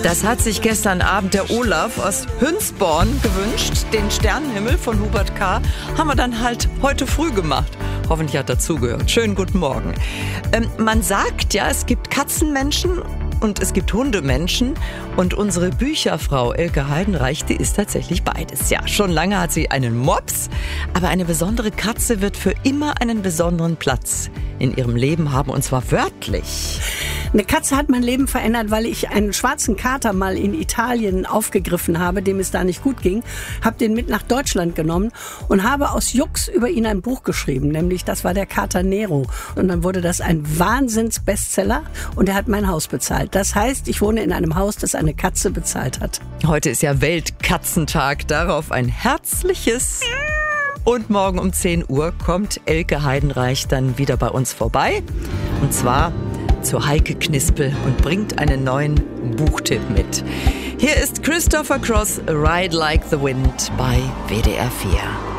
Das hat sich gestern Abend der Olaf aus Hünsborn gewünscht. Den Sternenhimmel von Hubert K. haben wir dann halt heute früh gemacht. Hoffentlich hat er zugehört. Schönen guten Morgen. Man sagt ja, es gibt Katzenmenschen und es gibt Hundemenschen. Und unsere Bücherfrau Elke Heidenreich, die ist tatsächlich beides. Ja, schon lange hat sie einen Mops, aber eine besondere Katze wird für immer einen besonderen Platz in ihrem Leben haben, und zwar wörtlich. Eine Katze hat mein Leben verändert, weil ich einen schwarzen Kater mal in Italien aufgegriffen habe, dem es da nicht gut ging, habe den mit nach Deutschland genommen und habe aus Jux über ihn ein Buch geschrieben, nämlich das war der Kater Nero. Und dann wurde das ein Wahnsinns-Bestseller und er hat mein Haus bezahlt. Das heißt, ich wohne in einem Haus, das eine Katze bezahlt hat. Heute ist ja Weltkatzentag, darauf ein herzliches. Und morgen um 10 Uhr kommt Elke Heidenreich dann wieder bei uns vorbei. Und zwar zu Heike Knispel und bringt einen neuen Buchtipp mit. Hier ist Christopher Cross, Ride Like the Wind bei WDR 4.